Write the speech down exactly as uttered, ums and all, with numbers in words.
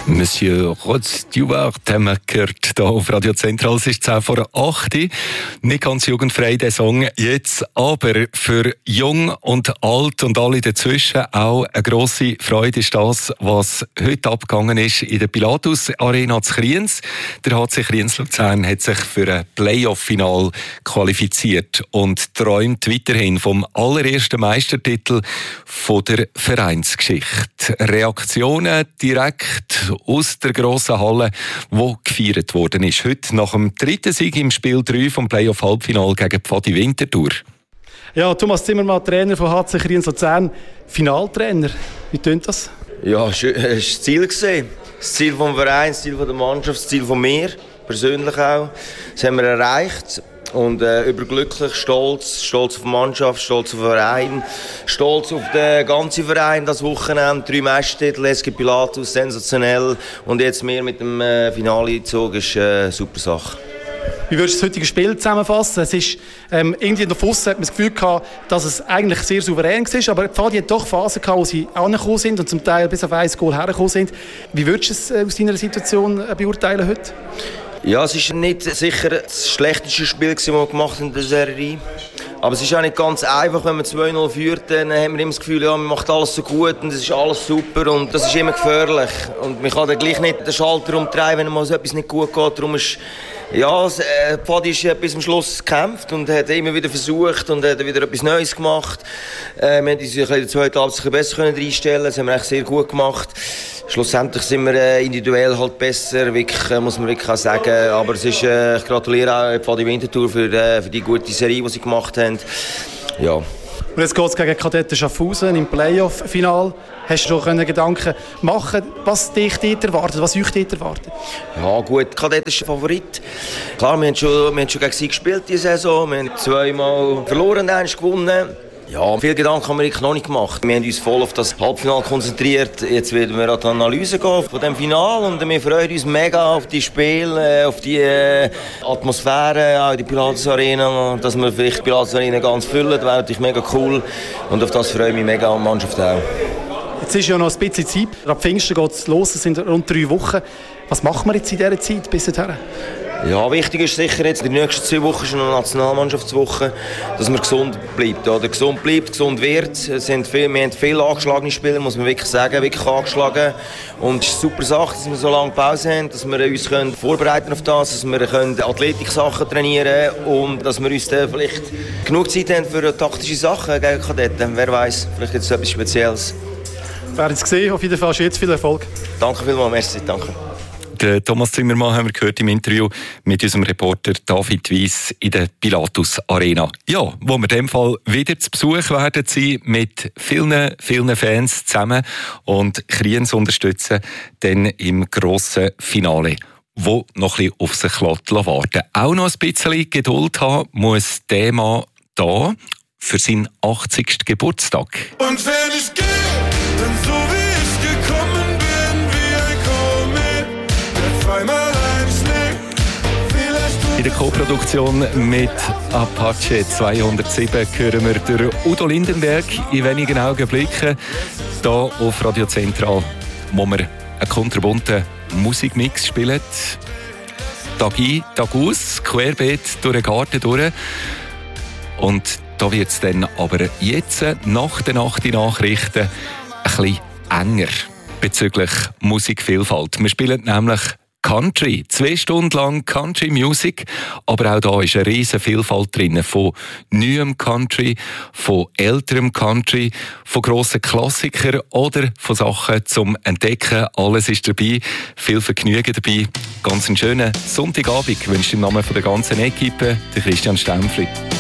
Monsieur Rod Stewart haben wir gehört, hier auf Radio Zentral. Es ist zehn vor acht. Nicht ganz jugendfrei, der Song jetzt, aber für jung und alt und alle dazwischen auch eine grosse Freude ist das, was heute abgegangen ist in der Pilatus Arena zu Kriens. Der H C Kriens Luzern hat sich für ein Playoff-Final qualifiziert und träumt weiterhin vom allerersten Meistertitel von der Vereinsgeschichte. Reaktionen direkt aus der grossen Halle, wo gefeiert worden ist. Heute nach dem dritten Sieg im Spiel drei vom Playoff-Halbfinal gegen Pfadi Winterthur. Ja, Thomas Zimmermann, Trainer von H C Kriens Luzern, Finaltrainer. Wie tönt das? Ja, es war das Ziel. Das Ziel des Vereins, das Ziel der Mannschaft, das Ziel von mir, persönlich auch. Das haben wir erreicht. Und äh, überglücklich, stolz, stolz auf die Mannschaft, stolz auf den Verein, stolz auf den ganzen Verein, das Wochenende, drei Meistertitel, S G Pilatus, sensationell. Und jetzt mehr mit dem äh, Finale eingezogen, ist äh, eine super Sache. Wie würdest du das heutige Spiel zusammenfassen? Es ist, ähm, irgendwie in der Fusse hat man das Gefühl gehabt, dass es eigentlich sehr souverän war, aber Pfadi hat doch Phasen gehabt, wo sie angekommen sind und zum Teil bis auf ein Goal hergekommen sind. Wie würdest du es äh, aus deiner Situation äh, beurteilen heute? Ja, es ist nicht sicher das schlechteste Spiel, das wir gemacht haben in der Serie. Aber es ist auch nicht ganz einfach, wenn man zwei null führt, dann haben wir immer das Gefühl, ja, man macht alles so gut und es ist alles super und das ist immer gefährlich. Und man kann dann gleich nicht den Schalter umdrehen, wenn mal so etwas nicht gut geht. Darum ist, ja, Pfadi ist bis zum Schluss gekämpft und hat immer wieder versucht und hat wieder etwas Neues gemacht. Äh, wir haben uns in der zweiten Halbzeit besser reinstellen können, das haben wir echt sehr gut gemacht. Schlussendlich sind wir äh, individuell halt besser, wirklich, äh, muss man wirklich auch sagen. Aber es ist, äh, ich gratuliere auch Pfadi Winterthur für, äh, für die gute Serie, die sie gemacht haben. Ja. Und jetzt geht es gegen Kadetten Schaffhausen im Playoff-Final. Hast du noch Gedanken machen, was dich dort erwartet, was euch dort erwartet? Ja gut, Kadetten ist der Favorit. Klar, wir haben schon, wir haben schon gegen sie gespielt diese Saison. Wir haben zweimal verloren, eins gewonnen. Ja, viele Gedanken haben wir noch nicht gemacht. Wir haben uns voll auf das Halbfinale konzentriert. Jetzt werden wir an die Analyse gehen von dem Finale und wir freuen uns mega auf die Spiele, auf die äh, Atmosphäre, auch in der Pilatus Arena, dass wir vielleicht die Pilatus Arena ganz füllen. Das wäre natürlich mega cool und auf das freue ich mich mega und die Mannschaft auch. Jetzt ist ja noch ein bisschen Zeit. Ab Pfingsten geht es los, es sind rund drei Wochen. Was machen wir jetzt in dieser Zeit bis dahin? Ja, wichtig ist sicher jetzt, in den nächsten zwei Wochen ist eine Nationalmannschaftswoche, dass man gesund bleibt. Oder gesund bleibt, gesund wird. Es sind viel, wir haben viele angeschlagene Spieler, muss man wirklich sagen, wirklich angeschlagen. Und es ist eine super Sache, dass wir so lange Pause haben, dass wir uns können vorbereiten auf das, dass wir können Athletik-Sachen trainieren können und dass wir uns dann vielleicht genug Zeit haben für taktische Sachen gegen Kadetten. Wer weiß, vielleicht gibt es etwas Spezielles. Wir werden es sehen, auf jeden Fall jetzt viel Erfolg. Danke vielmals, merci, danke. Der Thomas Zimmermann haben wir gehört im Interview mit unserem Reporter David Weiss in der Pilatus Arena. Ja, wo wir in dem Fall wieder zu Besuch werden sein mit vielen, vielen Fans zusammen und Kriens unterstützen dann im grossen Finale, wo noch ein bisschen auf sich warten. Auch noch ein bisschen Geduld haben muss der Mann da für seinen achtzigsten Geburtstag. Und wenn ich gehe, dann so wie ich gekommen bin, wie ein Komet, der zweimal einschlägt. In der Co-Produktion mit Apache zweihundertsieben hören wir den Udo Lindenberg in wenigen Augenblicken hier auf Radio Zentral, wo wir einen kunterbunten Musikmix spielen. Tag ein, Tag aus, querbeet durch den Garten durch. Und da wird es dann aber jetzt, nach den Nachrichten, ein bisschen enger bezüglich Musikvielfalt. Wir spielen nämlich Country, zwei Stunden lang Country Music, aber auch da ist eine riesige Vielfalt drin, von neuem Country, von älterem Country, von grossen Klassikern oder von Sachen zum Entdecken. Alles ist dabei, viel Vergnügen dabei. Ganz einen schönen Sonntagabend wünsche ich im Namen der ganzen Equipe, der Christian Stempfli.